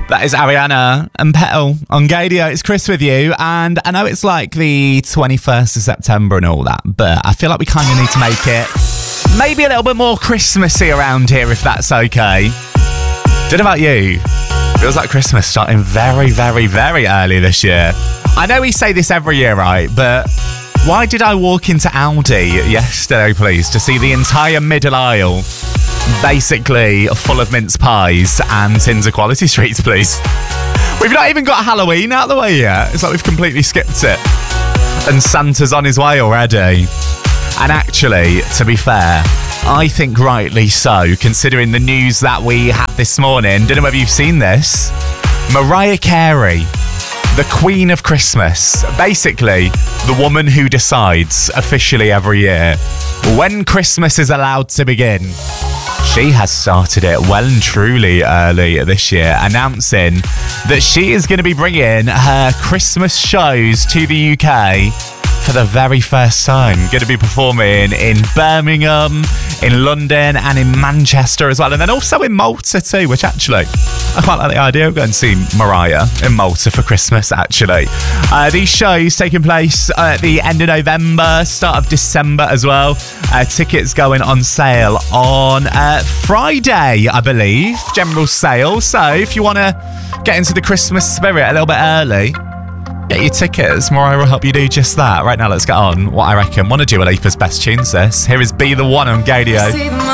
That is Ariana and Petal on Gadio. It's Chris with you, and I know it's like the 21st of September and all that, but I feel like we kind of need to make it maybe a little bit more Christmassy around here, if that's okay. Don't know about you. Feels like Christmas starting very, very, very early this year. I know we say this every year, right? But why did I walk into Aldi yesterday, please, to see the entire middle aisle basically full of mince pies and tins of Quality Streets, please? We've not even got Halloween out of the way yet. It's like we've completely skipped it. And Santa's on his way already. And actually, to be fair, I think rightly so, considering the news that we had this morning. Don't know whether you've seen this. Mariah Carey, the Queen of Christmas, basically the woman who decides officially every year when Christmas is allowed to begin. She has started it well and truly early this year, announcing that she is going to be bringing her Christmas shows to the UK for the very first time. Going to be performing in Birmingham, in London and in Manchester as well, and then also in Malta too, which actually I quite like the idea of going to see Mariah in Malta for Christmas actually. These shows taking place at the end of November, start of December as well. Tickets going on sale on Friday, I believe, general sale. So if you want to get into the Christmas spirit a little bit early, get your tickets. Mariah will help you do just that. Right now, let's get on what I reckon one of Dua Lipa's best tunes. This here is Be The One on Gadio.